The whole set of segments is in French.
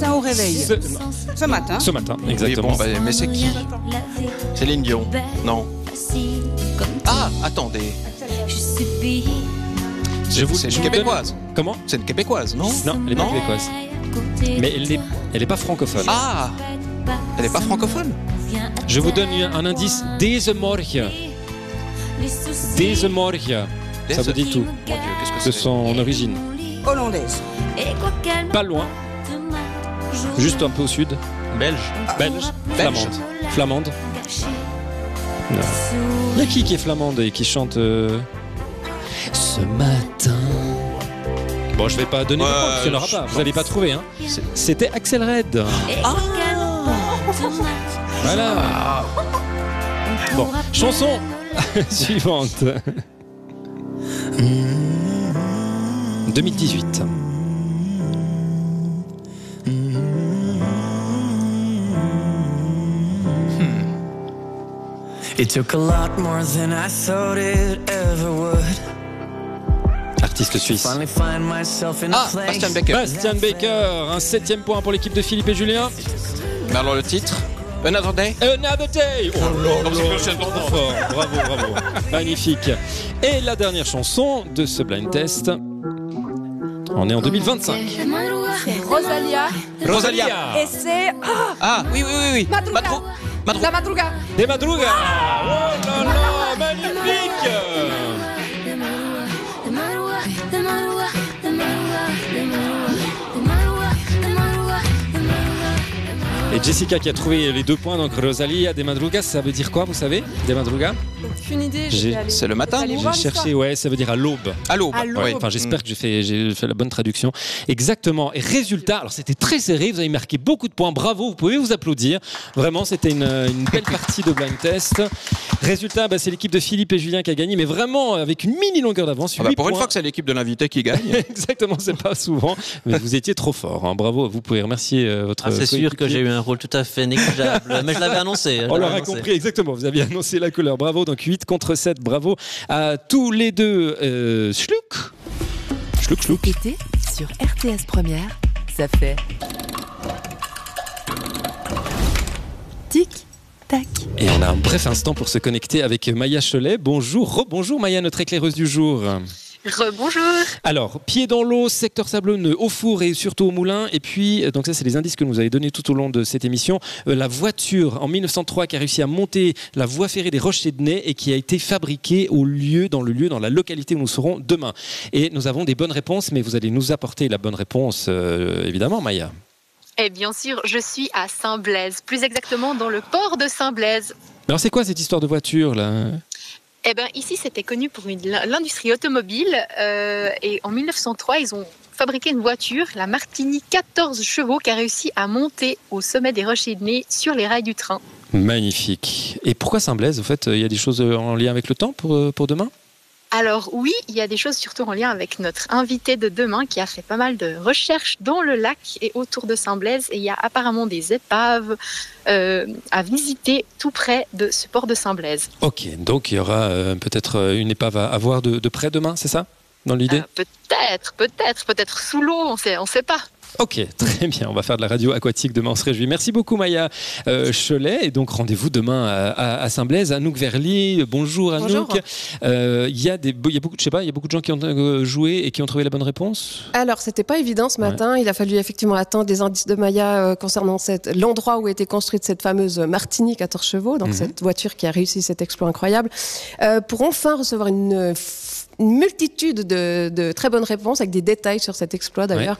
Au réveil. Ce matin. Ce matin, exactement. Oui, bon, mais c'est qui? Céline Dion? Non. Ah, attendez. C'est une québécoise. Comment? C'est une québécoise, non? Non, elle n'est pas québécoise. Mais elle n'est pas francophone. Ah, elle n'est pas francophone? Je vous donne un indice. Deze morgen. Deze morgen. Ça vous dit tout. Mon Dieu, qu'est-ce que De c'est? son origine. Hollandaise. Pas loin. Juste un peu au sud. Belge. Belge. Belge. Flamande. Non. Il y a qui est flamande et qui chante ce matin? Bon, je vais pas donner de points, parce qu'il n'y en aura pas. Vous n'allez pas trouver. Hein. C'était Axel Red. Voilà. Bon, chanson suivante. 2018. It took a lot more than I thought it ever would. Artiste suisse. Ah, Bastian Becker. Bastian Becker, un 7e point pour l'équipe de Philippe et Julien. Mais alors le titre? Another Day? Another Day. Oh là là, fort. Bravo, bravo. Magnifique. Et la dernière chanson de ce blind test. On est en 2025. C'est Rosalia. Rosalia. Et c'est... Ah, oui. Madruga. La Madruga. De Madruga. Oh là là, magnifique. Et Jessica qui a trouvé les 2 points, donc Rosalia de Madruga, ça veut dire quoi, vous savez? De Madruga? Aucune idée. C'est le matin? J'ai cherché, ouais, ça veut dire à l'aube. À l'aube. Ouais, enfin, j'espère que j'ai fait la bonne traduction. Exactement. Et résultat, alors c'était très serré, vous avez marqué beaucoup de points, bravo, vous pouvez vous applaudir. Vraiment, c'était une belle partie de blind test. Résultat, c'est l'équipe de Philippe et Julien qui a gagné, mais vraiment avec une mini longueur d'avance. Pour points. une fois que c'est l'équipe de l'invité qui gagne. Exactement, c'est pas souvent, mais vous étiez trop fort. Hein. Bravo, vous pouvez remercier votre. C'est sûr que j'ai eu un rôle tout à fait négligeable, mais je l'avais annoncé. On l'aura compris, exactement. Vous aviez annoncé la couleur. Bravo, donc 8 contre 7. Bravo à tous les deux. Schlouk. Été sur RTS Première, ça fait tic tac. Et on a un bref instant pour se connecter avec Maya Cholet. Bonjour, rebonjour Maya, notre éclaireuse du jour. Rebonjour. Alors, pied dans l'eau, secteur sablonneux, au four et surtout au moulin. Et puis, donc ça, c'est les indices que nous avez donnés tout au long de cette émission. La voiture en 1903 qui a réussi à monter la voie ferrée des Roches-Sédenay et qui a été fabriquée dans la localité où nous serons demain. Et nous avons des bonnes réponses, mais vous allez nous apporter la bonne réponse, évidemment, Maya. Et bien sûr, je suis à Saint-Blaise, plus exactement dans le port de Saint-Blaise. Alors, c'est quoi cette histoire de voiture, là ? Eh bien, ici, c'était connu pour l'industrie automobile. Et en 1903, ils ont fabriqué une voiture, la Martini 14 chevaux, qui a réussi à monter au sommet des Roches-Sédenay sur les rails du train. Magnifique. Et pourquoi Saint-Blaise, au fait, il y a des choses en lien avec le temps pour demain ? Alors oui, il y a des choses surtout en lien avec notre invité de demain qui a fait pas mal de recherches dans le lac et autour de Saint-Blaise. Et il y a apparemment des épaves à visiter tout près de ce port de Saint-Blaise. Ok, donc il y aura peut-être une épave à voir de près demain, c'est ça, dans l'idée ? Peut-être sous l'eau, on sait pas. Ok, très bien, on va faire de la radio aquatique demain, on se réjouit. Merci beaucoup Maya Cholet, et donc rendez-vous demain à Saint-Blaise. Anouk Verly, bonjour Anouk. Il y a beaucoup de gens qui ont joué et qui ont trouvé la bonne réponse. Alors, c'était pas évident ce matin, il a fallu effectivement attendre des indices de Maya concernant l'endroit où a été construite cette fameuse Martini 14 chevaux, donc cette voiture qui a réussi cet exploit incroyable, pour enfin recevoir une multitude de très bonnes réponses avec des détails sur cet exploit d'ailleurs.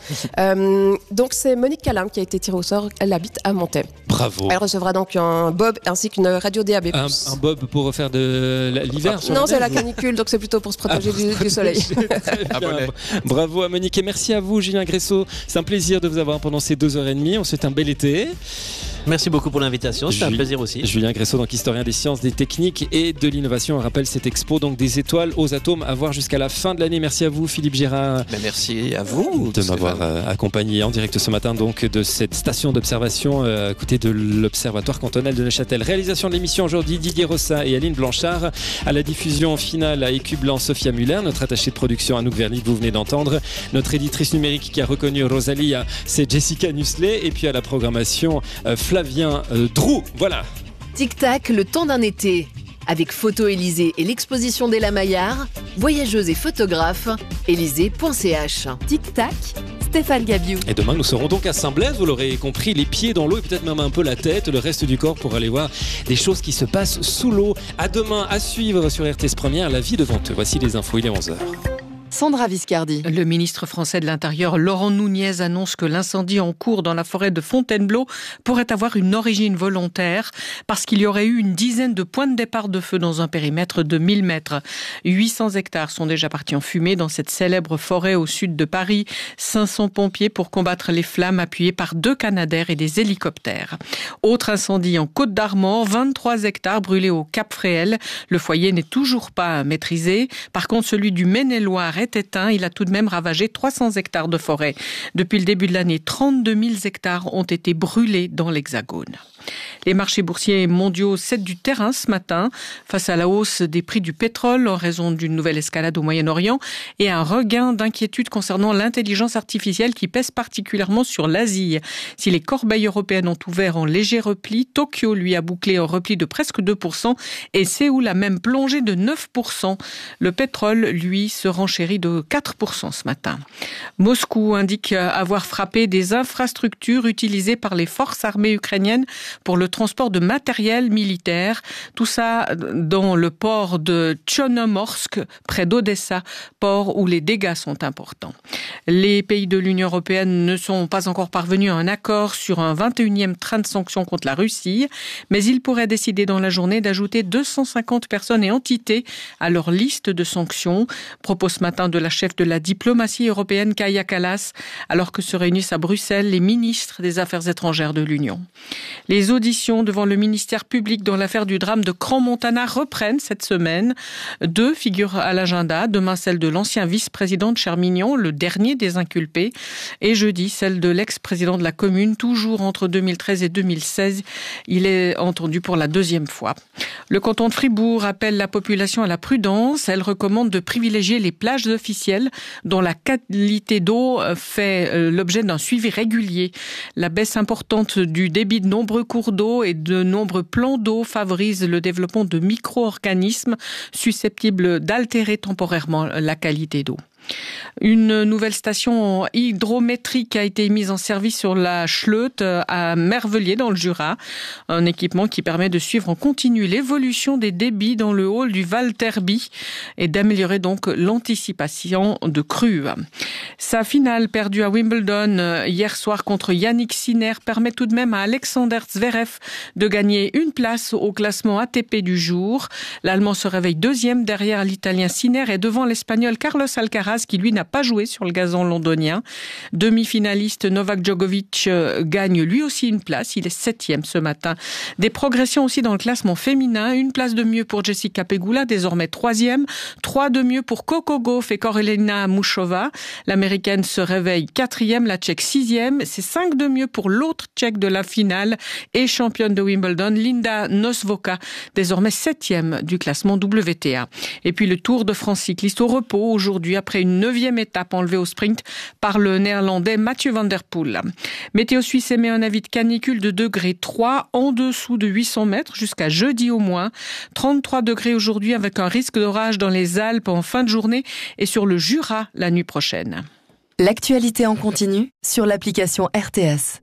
Donc c'est Monique Calam qui a été tirée au sort, elle habite à Montaix. Bravo. Elle recevra donc un bob ainsi qu'une radio DAB+. Un bob pour faire de l'hiver Non, c'est la canicule, donc c'est plutôt pour se protéger du soleil. Très bien. Bravo à Monique et merci à vous Julien Gressot. C'est un plaisir de vous avoir pendant ces 2h30. On souhaite un bel été. Merci beaucoup pour l'invitation, c'était un plaisir aussi. Julien Gressot, donc historien des sciences, des techniques et de l'innovation. On rappelle cette expo, donc des étoiles aux atomes à voir voir jusqu'à la fin de l'année. Merci à vous, Philippe Girard. Merci à vous de m'avoir accompagné en direct ce matin donc de cette station d'observation à côté de l'Observatoire cantonal de Neuchâtel. Réalisation de l'émission aujourd'hui, Didier Rossa et Aline Blanchard. À la diffusion finale à Écu Blanc, Sophia Muller. Notre attachée de production Anouk Verly, que vous venez d'entendre. Notre éditrice numérique qui a reconnu Rosalia, c'est Jessica Nuslet. Et puis à la programmation, Flavien Drou. Voilà. Tic-tac, le temps d'un été. Avec Photo Élysée et l'exposition d'Ella Maillard, voyageuse et photographe, élysée.ch. Tic-tac, Stéphane Gabiou. Et demain, nous serons donc à Saint-Blaise, vous l'aurez compris, les pieds dans l'eau et peut-être même un peu la tête, le reste du corps pour aller voir des choses qui se passent sous l'eau. À demain, à suivre sur RTS Première, la vie devant eux. Voici les infos, il est 11h. Sandra Viscardi. Le ministre français de l'Intérieur, Laurent Nunez, annonce que l'incendie en cours dans la forêt de Fontainebleau pourrait avoir une origine volontaire parce qu'il y aurait eu une dizaine de points de départ de feu dans un périmètre de 1000 mètres. 800 hectares sont déjà partis en fumée dans cette célèbre forêt au sud de Paris. 500 pompiers pour combattre les flammes appuyés par 2 Canadair et des hélicoptères. Autre incendie en Côte d'Armor, 23 hectares brûlés au Cap Fréhel. Le foyer n'est toujours pas maîtrisé. Par contre, celui du Maine-et-Loire est éteint. Il a tout de même ravagé 300 hectares de forêt. Depuis le début de l'année, 32 000 hectares ont été brûlés dans l'Hexagone. Les marchés boursiers mondiaux cèdent du terrain ce matin face à la hausse des prix du pétrole en raison d'une nouvelle escalade au Moyen-Orient et un regain d'inquiétude concernant l'intelligence artificielle qui pèse particulièrement sur l'Asie. Si les corbeilles européennes ont ouvert en léger repli, Tokyo lui a bouclé un repli de presque 2% et Séoul a même plongé de 9%. Le pétrole, lui, se renchérit de 4% ce matin. Moscou indique avoir frappé des infrastructures utilisées par les forces armées ukrainiennes pour le transport de matériel militaire. Tout ça dans le port de Tchernomorsk, près d'Odessa, port où les dégâts sont importants. Les pays de l'Union européenne ne sont pas encore parvenus à un accord sur un 21e train de sanctions contre la Russie, mais ils pourraient décider dans la journée d'ajouter 250 personnes et entités à leur liste de sanctions. Propos ce matin de la chef de la diplomatie européenne, Kaja Kallas, alors que se réunissent à Bruxelles les ministres des Affaires étrangères de l'Union. Les auditions devant le ministère public dans l'affaire du drame de Crans-Montana reprennent cette semaine. 2 figurent à l'agenda. Demain, celle de l'ancien vice-président de Chermignon, le dernier des inculpés. Et jeudi, celle de l'ex-président de la commune, toujours entre 2013 et 2016. Il est entendu pour la 2e fois. Le canton de Fribourg appelle la population à la prudence. Elle recommande de privilégier les plages officielles dont la qualité d'eau fait l'objet d'un suivi régulier. La baisse importante du débit de nombreux cours d'eau et de nombreux plans d'eau favorise le développement de micro-organismes susceptibles d'altérer temporairement la qualité d'eau. Une nouvelle station hydrométrique a été mise en service sur la Schleute à Mervellier dans le Jura. Un équipement qui permet de suivre en continu l'évolution des débits dans le hall du Val Terby et d'améliorer donc l'anticipation de crues. Sa finale perdue à Wimbledon hier soir contre Yannick Sinner permet tout de même à Alexander Zverev de gagner une place au classement ATP du jour. L'Allemand se réveille 2e derrière l'Italien Sinner et devant l'Espagnol Carlos Alcaraz qui lui n'a pas joué sur le gazon londonien. Demi-finaliste Novak Djokovic gagne lui aussi une place. Il est 7e ce matin. Des progressions aussi dans le classement féminin. Une place de mieux pour Jessica Pegula, désormais 3e. 3 de mieux pour Coco Gauff et Karolina Muchova. L'américaine se réveille 4e, la tchèque 6e. C'est 5 de mieux pour l'autre tchèque de la finale et championne de Wimbledon, Linda Nosvoka, désormais 7e du classement WTA. Et puis le Tour de France cycliste au repos aujourd'hui après une 9e étape enlevée au sprint par le néerlandais Mathieu van der Poel. Météo Suisse émet un avis de canicule de degré 3 en dessous de 800 mètres jusqu'à jeudi au moins. 33 degrés aujourd'hui avec un risque d'orage dans les Alpes en fin de journée et sur le Jura la nuit prochaine. L'actualité en continu sur l'application RTS.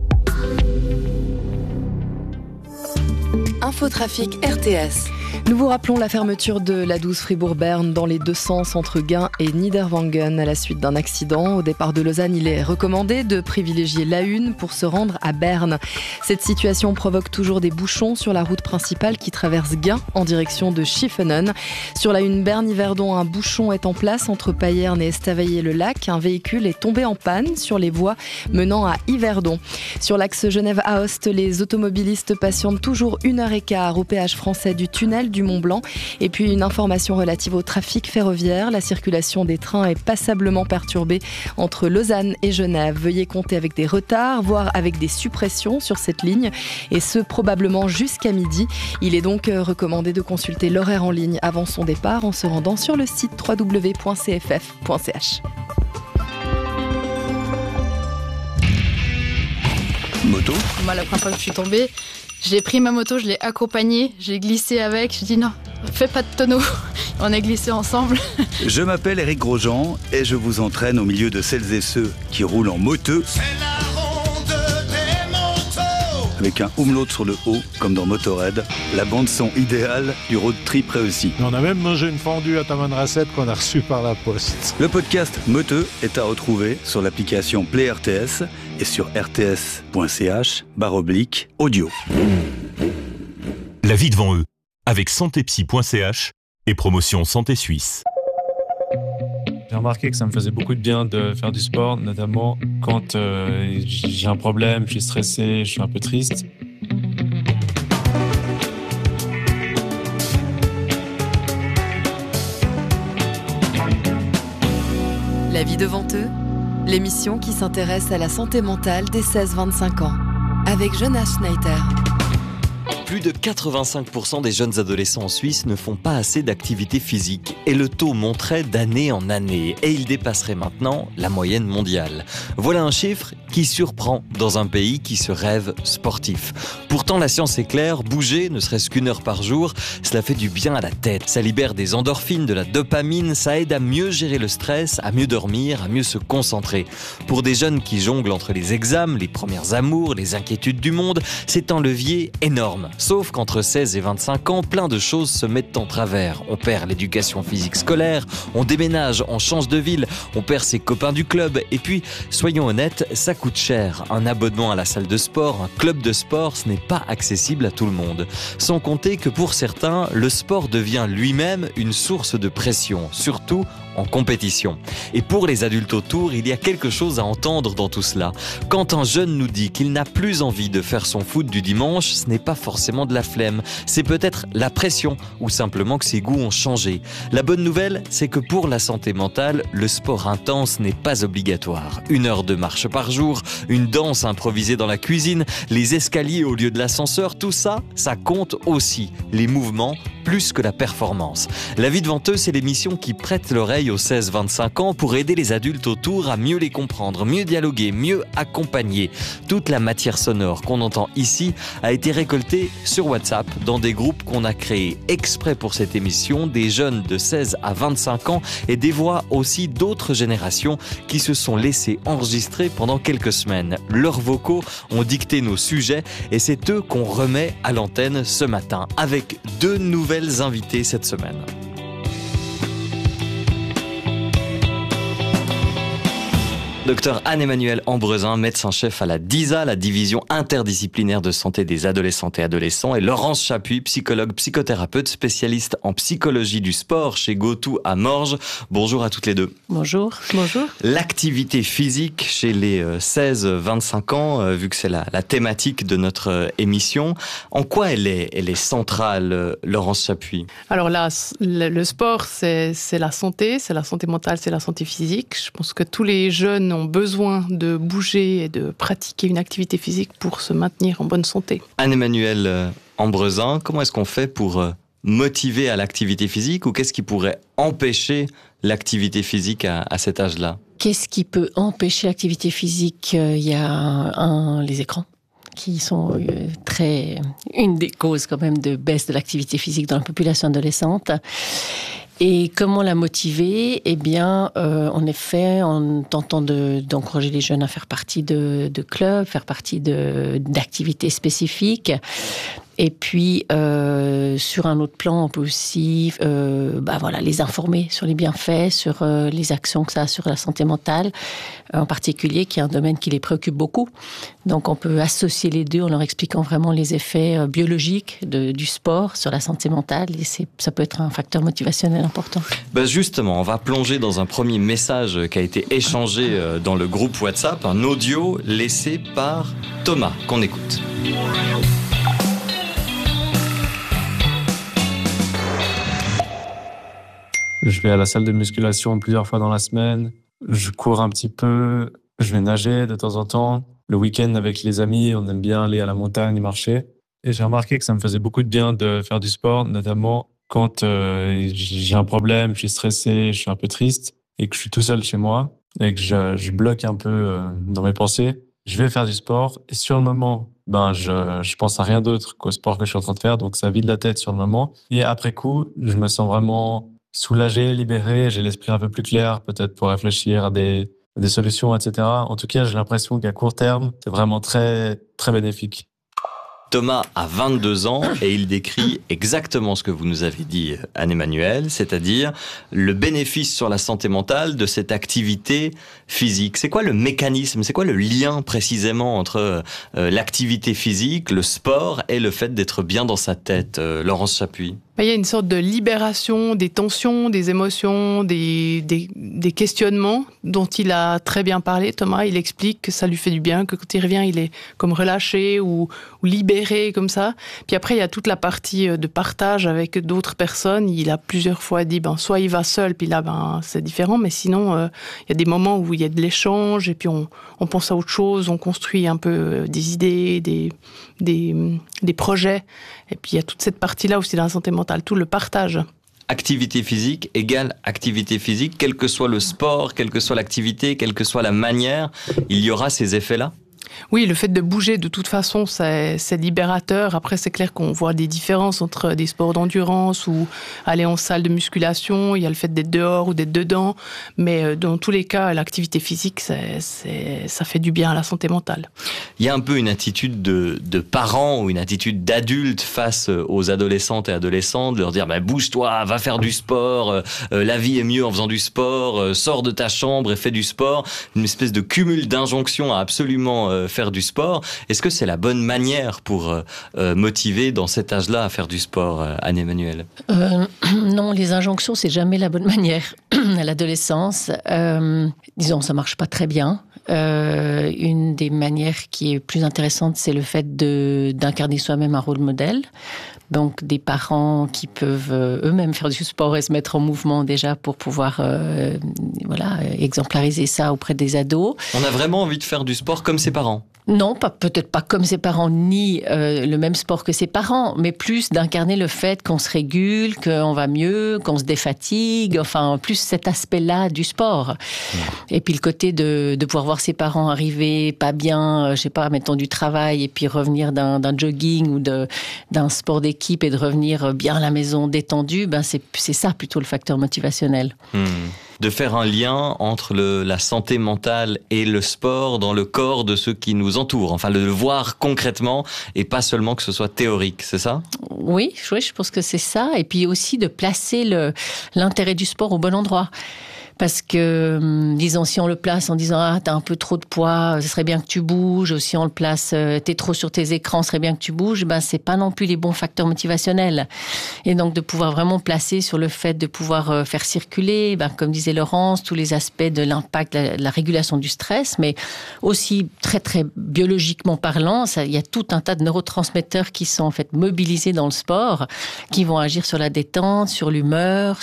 Infotrafic RTS. Nous vous rappelons la fermeture de la 12 Fribourg-Berne dans les 2 sens entre Gain et Niederwangen à la suite d'un accident. Au départ de Lausanne, il est recommandé de privilégier l'A1 pour se rendre à Berne. Cette situation provoque toujours des bouchons sur la route principale qui traverse Gain en direction de Schiffenen. Sur l'A1 Berne-Yverdon, un bouchon est en place entre Payerne et Estavayer-le-Lac. Un véhicule est tombé en panne sur les voies menant à Yverdon. Sur l'axe Genève-Aoste, les automobilistes patientent toujours 1h15 écart au péage français du tunnel du Mont-Blanc. Et puis une information relative au trafic ferroviaire. La circulation des trains est passablement perturbée entre Lausanne et Genève. Veuillez compter avec des retards, voire avec des suppressions sur cette ligne. Et ce, probablement jusqu'à midi. Il est donc recommandé de consulter l'horaire en ligne avant son départ en se rendant sur le site www.cff.ch. Moto. Moi, la première fois que je suis tombée, j'ai pris ma moto, je l'ai accompagnée, j'ai glissé avec. Je dis non, fais pas de tonneau. On a glissé ensemble. Je m'appelle Éric Grosjean et je vous entraîne au milieu de celles et ceux qui roulent en moteux. C'est la ronde des motos. Avec un umlaut sur le haut, comme dans Motorhead, la bande-son idéale du road trip réussi. On a même mangé une fondue à Tamanrasset qu'on a reçue par la poste. Le podcast Moteux est à retrouver sur l'application Play RTS et sur rts.ch/audio. La vie devant eux, avec santépsy.ch et promotion Santé Suisse. J'ai remarqué que ça me faisait beaucoup de bien de faire du sport, notamment quand j'ai un problème, je suis stressé, je suis un peu triste. La vie devant eux, l'émission qui s'intéresse à la santé mentale des 16-25 ans, avec Jonas Schneider. Plus de 85% des jeunes adolescents en Suisse ne font pas assez d'activité physique et le taux monterait d'année en année et il dépasserait maintenant la moyenne mondiale. Voilà un chiffre qui surprend dans un pays qui se rêve sportif. Pourtant la science est claire, bouger, ne serait-ce qu'une heure par jour, cela fait du bien à la tête. Ça libère des endorphines, de la dopamine, ça aide à mieux gérer le stress, à mieux dormir, à mieux se concentrer. Pour des jeunes qui jonglent entre les examens, les premières amours, les inquiétudes du monde, c'est un levier énorme. Sauf qu'entre 16 et 25 ans, plein de choses se mettent en travers. On perd l'éducation physique scolaire, on déménage, on change de ville, on perd ses copains du club. Et puis, soyons honnêtes, ça coûte cher. Un abonnement à la salle de sport, un club de sport, ce n'est pas accessible à tout le monde. Sans compter que pour certains, le sport devient lui-même une source de pression, surtout en compétition. Et pour les adultes autour, il y a quelque chose à entendre dans tout cela. Quand un jeune nous dit qu'il n'a plus envie de faire son foot du dimanche, ce n'est pas forcément de la flemme. C'est peut-être la pression ou simplement que ses goûts ont changé. La bonne nouvelle, c'est que pour la santé mentale, le sport intense n'est pas obligatoire. 1 heure de marche par jour, une danse improvisée dans la cuisine, les escaliers au lieu de l'ascenseur, tout ça, ça compte aussi. Les mouvements, plus que la performance. La vie devant eux, c'est l'émission qui prête l'oreille aux 16-25 ans pour aider les adultes autour à mieux les comprendre, mieux dialoguer, mieux accompagner. Toute la matière sonore qu'on entend ici a été récoltée sur WhatsApp dans des groupes qu'on a créés exprès pour cette émission, des jeunes de 16 à 25 ans et des voix aussi d'autres générations qui se sont laissées enregistrer pendant quelques semaines. Leurs vocaux ont dicté nos sujets et c'est eux qu'on remet à l'antenne ce matin avec 2 nouvelles invitées cette semaine. Docteur Anne-Emmanuelle Ambrezin, médecin-chef à la DISA, la division interdisciplinaire de santé des adolescentes et adolescents, et Laurence Chapuis, psychologue, psychothérapeute, spécialiste en psychologie du sport chez GoTo à Morges. Bonjour à toutes les deux. Bonjour. Bonjour. L'activité physique chez les 16-25 ans, vu que c'est la thématique de notre émission, en quoi elle est centrale, Laurence Chapuis? Alors là, le sport, c'est la santé mentale, c'est la santé physique. Je pense que tous les jeunes ont besoin de bouger et de pratiquer une activité physique pour se maintenir en bonne santé. Anne-Emmanuelle Ambrezin, comment est-ce qu'on fait pour motiver à l'activité physique ou qu'est-ce qui pourrait empêcher l'activité physique à cet âge-là? Qu'est-ce qui peut empêcher l'activité physique? Il y a les écrans qui sont une des causes quand même de baisse de l'activité physique dans la population adolescente. Et comment la motiver? Eh bien, en effet, en tentant d'encourager les jeunes à faire partie de clubs, faire partie d'activités spécifiques. Et puis, sur un autre plan, on peut aussi les informer sur les bienfaits, sur les actions que ça a sur la santé mentale, en particulier, qui est un domaine qui les préoccupe beaucoup. Donc, on peut associer les deux en leur expliquant vraiment les effets biologiques du sport sur la santé mentale. Et ça peut être un facteur motivationnel important. Justement, on va plonger dans un premier message qui a été échangé dans le groupe WhatsApp, un audio laissé par Thomas, qu'on écoute. Je vais à la salle de musculation plusieurs fois dans la semaine. Je cours un petit peu. Je vais nager de temps en temps. Le week-end avec les amis, on aime bien aller à la montagne, marcher. Et j'ai remarqué que ça me faisait beaucoup de bien de faire du sport, notamment quand j'ai un problème, je suis stressé, je suis un peu triste et que je suis tout seul chez moi et que je bloque un peu dans mes pensées. Je vais faire du sport et sur le moment, je pense à rien d'autre qu'au sport que je suis en train de faire, donc ça vide la tête sur le moment. Et après coup, je me sens vraiment soulagé, libéré, j'ai l'esprit un peu plus clair, peut-être pour réfléchir à des solutions, etc. En tout cas, j'ai l'impression qu'à court terme, c'est vraiment très, très bénéfique. Thomas a 22 ans et il décrit exactement ce que vous nous avez dit, Anne-Emmanuelle, c'est-à-dire le bénéfice sur la santé mentale de cette activité physique. C'est quoi le mécanisme, c'est quoi le lien précisément entre l'activité physique, le sport et le fait d'être bien dans sa tête, Laurence Chapuis? Il y a une sorte de libération des tensions, des émotions, des questionnements dont il a très bien parlé. Thomas, il explique que ça lui fait du bien, que quand il revient, il est comme relâché ou libéré comme ça. Puis après, il y a toute la partie de partage avec d'autres personnes. Il a plusieurs fois dit, soit il va seul, puis là, c'est différent. Mais sinon, il y a des moments où il y a de l'échange et puis on pense à autre chose, on construit un peu des idées, des projets. Et puis il y a toute cette partie-là aussi dans la santé mentale, tout le partage. Activité physique égale activité physique, quel que soit le sport, quelle que soit l'activité, quelle que soit la manière, il y aura ces effets-là? Oui, le fait de bouger, de toute façon, c'est libérateur. Après, c'est clair qu'on voit des différences entre des sports d'endurance ou aller en salle de musculation. Il y a le fait d'être dehors ou d'être dedans. Mais dans tous les cas, l'activité physique, ça fait du bien à la santé mentale. Il y a un peu une attitude de parents ou une attitude d'adulte face aux adolescentes et adolescents, de leur dire bouge-toi, va faire du sport, la vie est mieux en faisant du sport, sors de ta chambre et fais du sport. Une espèce de cumul d'injonctions à absolument faire du sport. Est-ce que c'est la bonne manière pour motiver dans cet âge-là à faire du sport, Anne-Emmanuelle? Non, les injonctions, c'est jamais la bonne manière. À l'adolescence, disons, ça marche pas très bien. Une des manières qui est plus intéressante, c'est le fait d'incarner soi-même un rôle modèle. Donc des parents qui peuvent eux-mêmes faire du sport et se mettre en mouvement déjà pour pouvoir exemplariser ça auprès des ados. On a vraiment envie de faire du sport comme ses parents? Non, peut-être pas comme ses parents, ni le même sport que ses parents, mais plus d'incarner le fait qu'on se régule, qu'on va mieux, qu'on se défatigue, enfin plus cet aspect-là du sport. Et puis le côté de pouvoir voir ses parents arriver pas bien, je sais pas, mettons du travail, et puis revenir d'un jogging ou d'un sport d'équipe et de revenir bien à la maison détendu, c'est ça plutôt le facteur motivationnel. De faire un lien entre la santé mentale et le sport dans le corps de ceux qui nous entourent. Enfin, le voir concrètement et pas seulement que ce soit théorique, c'est ça? Oui, je pense que c'est ça. Et puis aussi de placer l'intérêt du sport au bon endroit. Parce que, disons, si on le place en disant « t'as un peu trop de poids, ce serait bien que tu bouges », ou si on le place « t'es trop sur tes écrans, ce serait bien que tu bouges », c'est pas non plus les bons facteurs motivationnels. Et donc de pouvoir vraiment placer sur le fait de pouvoir faire circuler, comme disait Laurence, tous les aspects de l'impact, de la régulation du stress, mais aussi très très biologiquement parlant, il y a tout un tas de neurotransmetteurs qui sont en fait mobilisés dans le sport, qui vont agir sur la détente, sur l'humeur,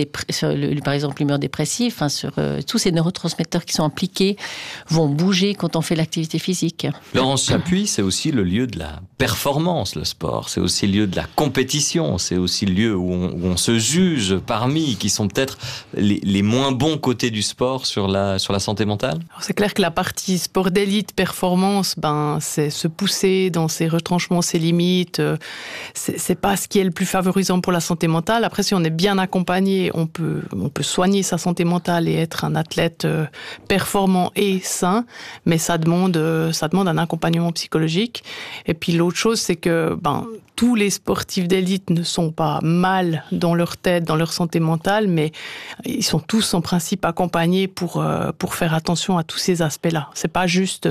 par exemple l'humeur dépressive. Sur tous ces neurotransmetteurs qui sont impliqués vont bouger quand on fait l'activité physique. Laurence Chapuis, c'est aussi le lieu de la performance, le sport. C'est aussi le lieu de la compétition. C'est aussi le lieu où on se juge parmi, qui sont peut-être les moins bons côtés du sport sur la santé mentale. Alors c'est clair que la partie sport d'élite, performance, c'est se pousser dans ses retranchements, ses limites. C'est pas ce qui est le plus favorisant pour la santé mentale. Après, si on est bien accompagné, on peut soigner sa santé mentale et être un athlète performant et sain, mais ça demande un accompagnement psychologique. Et puis l'autre chose, c'est que tous les sportifs d'élite ne sont pas mal dans leur tête, dans leur santé mentale, mais ils sont tous en principe accompagnés pour faire attention à tous ces aspects-là. C'est pas juste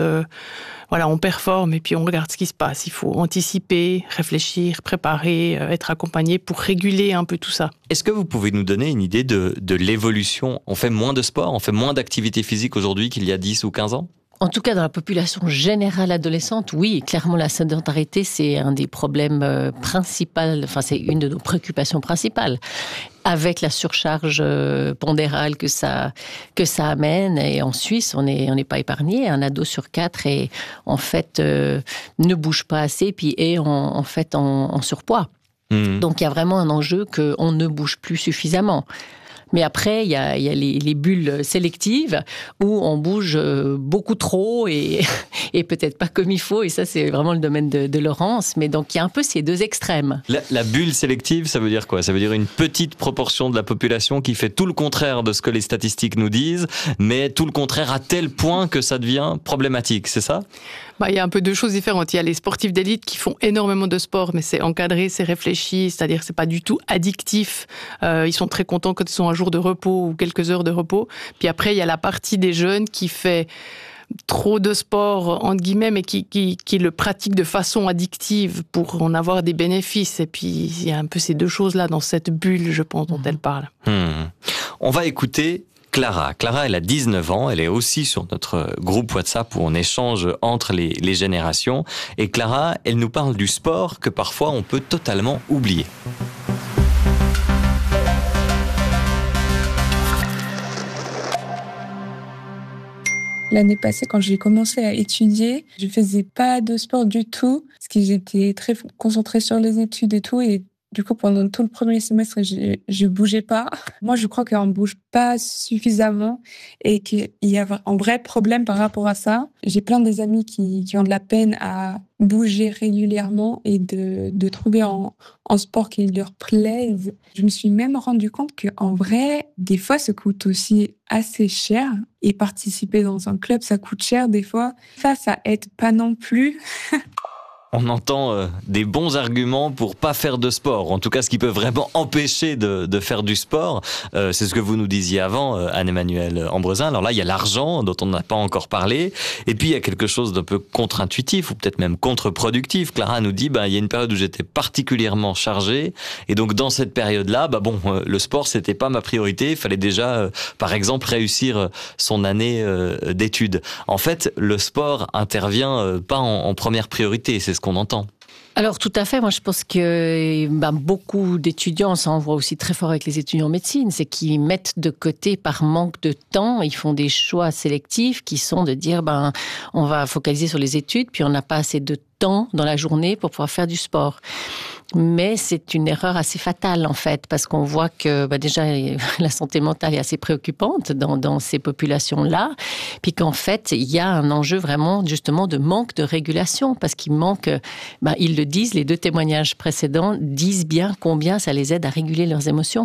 on performe et puis on regarde ce qui se passe. Il faut anticiper, réfléchir, préparer, être accompagné pour réguler un peu tout ça. Est-ce que vous pouvez nous donner une idée de l'évolution? On fait moins de sport, on fait moins d'activité physique aujourd'hui qu'il y a 10 ou 15 ans? En tout cas, dans la population générale adolescente, oui, clairement, la sédentarité, c'est un des problèmes principaux, enfin, c'est une de nos préoccupations principales. Avec la surcharge pondérale que ça amène. Et en Suisse, on n'est pas épargné. Un ado sur 4 est, en fait, ne bouge pas assez, puis est en surpoids. Donc, il y a vraiment un enjeu qu'on ne bouge plus suffisamment. Mais après, il y a les bulles sélectives où on bouge beaucoup trop et peut-être pas comme il faut. Et ça, c'est vraiment le domaine de Laurence. Mais donc, il y a un peu ces deux extrêmes. La bulle sélective, ça veut dire quoi ? Ça veut dire une petite proportion de la population qui fait tout le contraire de ce que les statistiques nous disent, mais tout le contraire à tel point que ça devient problématique, c'est ça ? Il y a un peu deux choses différentes. Il y a les sportifs d'élite qui font énormément de sport, mais c'est encadré, c'est réfléchi, c'est-à-dire que c'est pas du tout addictif. Ils sont très contents quand ils sont un jour de repos ou quelques heures de repos. Puis après, il y a la partie des jeunes qui fait trop de sport, entre guillemets, mais qui le pratique de façon addictive pour en avoir des bénéfices. Et puis, il y a un peu ces deux choses-là dans cette bulle, je pense, dont elle parle. On va écouter Clara. Clara, elle a 19 ans. Elle est aussi sur notre groupe WhatsApp où on échange entre les générations. Et Clara, elle nous parle du sport que parfois on peut totalement oublier. L'année passée, quand j'ai commencé à étudier, je faisais pas de sport du tout, parce que j'étais très concentrée sur les études et tout, et du coup, pendant tout le premier semestre, je bougeais pas. Moi, je crois qu'on bouge pas suffisamment et qu'il y a un vrai problème par rapport à ça. J'ai plein des amis qui ont de la peine à bouger régulièrement et de trouver en sport qui leur plaise. Je me suis même rendu compte qu'en vrai, des fois, ça coûte aussi assez cher. Et participer dans un club, ça coûte cher des fois. Ça aide pas non plus. On entend des bons arguments pour pas faire de sport. En tout cas, ce qui peut vraiment empêcher de faire du sport. C'est ce que vous nous disiez avant, Anne-Emmanuelle Ambrezin. Alors là, il y a l'argent dont on n'a pas encore parlé. Et puis, il y a quelque chose d'un peu contre-intuitif ou peut-être même contre-productif. Clara nous dit, il y a une période où j'étais particulièrement chargée. Et donc, dans cette période-là, le sport, c'était pas ma priorité. Il fallait déjà, par exemple, réussir son année d'études. En fait, le sport intervient pas en première priorité. C'est ce qu'on entend. Alors tout à fait, moi je pense que beaucoup d'étudiants, ça on voit aussi très fort avec les étudiants en médecine, c'est qu'ils mettent de côté par manque de temps, ils font des choix sélectifs qui sont de dire on va focaliser sur les études, puis on n'a pas assez de temps dans la journée pour pouvoir faire du sport. Mais c'est une erreur assez fatale en fait, parce qu'on voit que déjà la santé mentale est assez préoccupante dans ces populations-là, puis qu'en fait il y a un enjeu vraiment justement de manque de régulation, parce qu'il manque, ils le disent, les deux témoignages précédents disent bien combien ça les aide à réguler leurs émotions.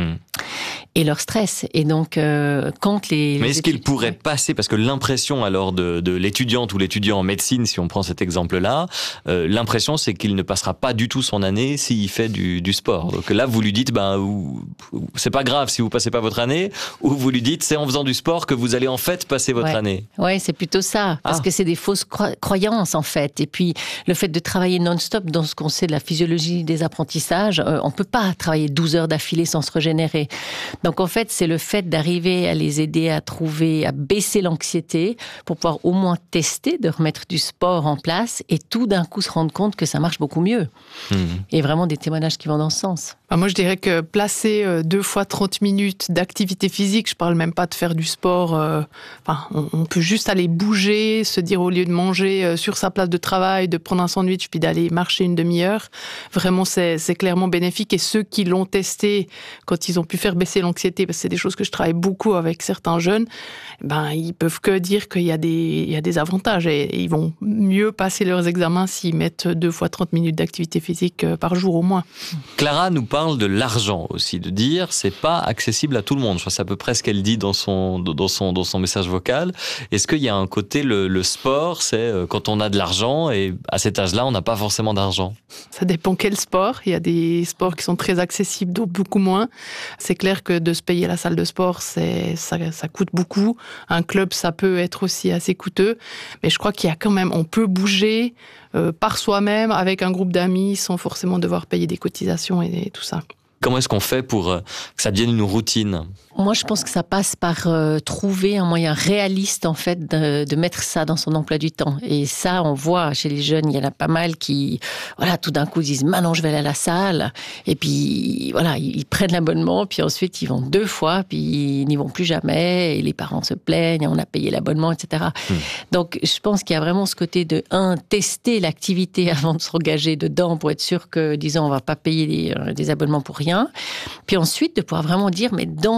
Et leur stress. Et donc, quand les... Mais est-ce qu'il pourrait passer, parce que l'impression alors de l'étudiante ou l'étudiant en médecine, si on prend cet exemple-là, l'impression c'est qu'il ne passera pas du tout son année s'il fait du sport. Donc là, vous lui dites, c'est pas grave si vous passez pas votre année, ou vous lui dites, c'est en faisant du sport que vous allez en fait passer votre année. Ouais, c'est plutôt ça. Parce que c'est des fausses croyances en fait. Et puis, le fait de travailler non-stop dans ce qu'on sait de la physiologie des apprentissages, on peut pas travailler 12 heures d'affilée sans se régénérer. Donc en fait, c'est le fait d'arriver à les aider à baisser l'anxiété pour pouvoir au moins tester, de remettre du sport en place et tout d'un coup se rendre compte que ça marche beaucoup mieux. Et vraiment des témoignages qui vont dans ce sens. Moi, je dirais que placer 2 fois 30 minutes d'activité physique, je parle même pas de faire du sport, on peut juste aller bouger, se dire au lieu de manger sur sa place de travail, de prendre un sandwich puis d'aller marcher une demi-heure. Vraiment, c'est clairement bénéfique. Et ceux qui l'ont testé, quand ils ont pu faire baisser l'anxiété, parce que c'est des choses que je travaille beaucoup avec certains jeunes, ils peuvent que dire qu'il y a des avantages et ils vont mieux passer leurs examens s'ils mettent 2 fois 30 minutes d'activité physique par jour au moins. Clara nous parle de l'argent aussi, de dire c'est pas accessible à tout le monde. Je crois que c'est à peu près ce qu'elle dit dans son message vocal. Est-ce qu'il y a un côté, le sport, c'est quand on a de l'argent et à cet âge-là, on n'a pas forcément d'argent? Ça dépend quel sport. Il y a des sports qui sont très accessibles, d'autres beaucoup moins. C'est clair que de se payer la salle de sport, ça coûte beaucoup. Un club, ça peut être aussi assez coûteux. Mais je crois qu'il y a quand même, on peut bouger par soi-même avec un groupe d'amis sans forcément devoir payer des cotisations et tout ça. Comment est-ce qu'on fait pour que ça devienne une routine ? Moi, je pense que ça passe par trouver un moyen réaliste, en fait, de mettre ça dans son emploi du temps. Et ça, on voit chez les jeunes, il y en a pas mal qui, voilà, tout d'un coup disent « Maintenant, je vais aller à la salle ». Et puis, voilà, ils prennent l'abonnement, puis ensuite, ils vont 2 fois, puis ils n'y vont plus jamais. Et les parents se plaignent, on a payé l'abonnement, etc. Donc, je pense qu'il y a vraiment ce côté de, tester l'activité avant de s'engager dedans pour être sûr que, disons, on va pas payer des abonnements pour rien. Puis ensuite, de pouvoir vraiment dire, mais dans